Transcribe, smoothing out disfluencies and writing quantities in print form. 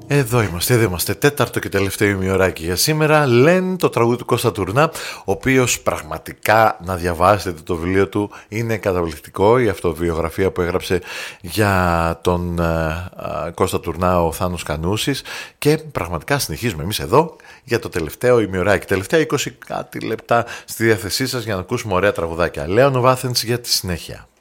Εδώ είμαστε, τέταρτο και τελευταίο ημιωράκι για σήμερα. Λένε το τραγούδι του Κώστα Τουρνά, ο οποίος πραγματικά, να διαβάσετε το βιβλίο του, είναι καταπληκτικό. Η αυτοβιογραφία που έγραψε για τον Κώστα Τουρνά ο Θάνος Κανούσης. Και πραγματικά συνεχίζουμε εμείς εδώ για το τελευταίο ημιωράκι. Τελευταία 20 κάτι λεπτά στη διάθεσή σας για να ακούσουμε ωραία τραγουδάκια. Λέων of Athens για τη συνέχεια.